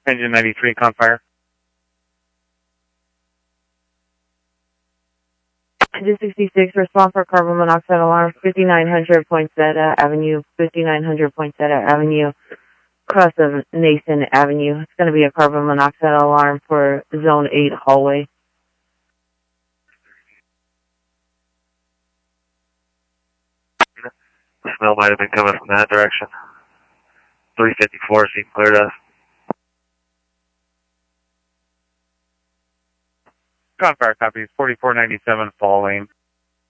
Engine 93, Confire. Engine 66, respond for carbon monoxide alarm, 5900 Poinsettia Avenue, 5900 Poinsettia Avenue, cross of Nason Avenue. It's going to be a carbon monoxide alarm for Zone 8 hallway. The smell might have been coming from that direction. 354 seemed clear to us. Confire copies, 4497 fall lane.